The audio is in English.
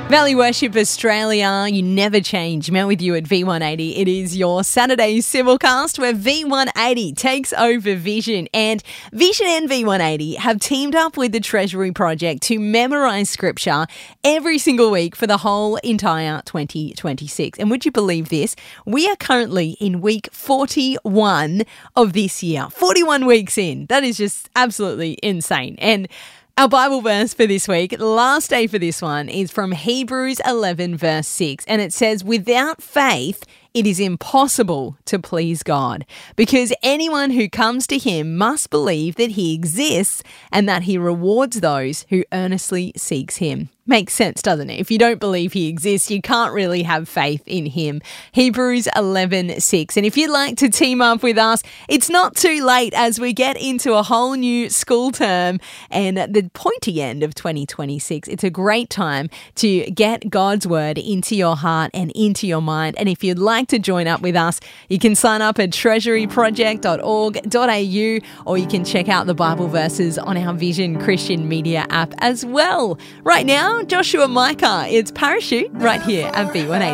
Valley Worship Australia, you never change. Met with you at V180. It is your Saturday simulcast where V180 takes over Vision. And Vision and V180 have teamed up with the Treasury Project to memorise scripture every single week for the whole entire 2026. And would you believe this? We are currently in week 41 of this year. 41 weeks in. That is just absolutely insane. And our Bible verse for this week, the last day for this one, is from Hebrews 11 verse 6. And it says, without faith, it is impossible to please God, because anyone who comes to him must believe that he exists and that he rewards those who earnestly seeks him. Makes sense, doesn't it? If you don't believe he exists, you can't really have faith in him. Hebrews 11:6. And if you'd like to team up with us, it's not too late as we get into a whole new school term and the pointy end of 2026. It's a great time to get God's word into your heart and into your mind. And if you'd like to join up with us, you can sign up at treasuryproject.org.au, or you can check out the Bible verses on our Vision Christian Media app as well. Right now, Joshua Micah, it's Parachute right here at V180.